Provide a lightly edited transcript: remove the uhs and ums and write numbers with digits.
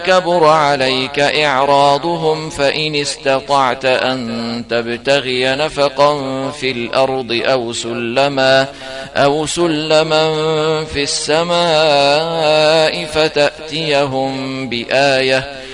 كبر عليك إعراضهم فإن استطعت أن تبتغي نفقا في الأرض أو سلما في السماء فتأتيهم بآية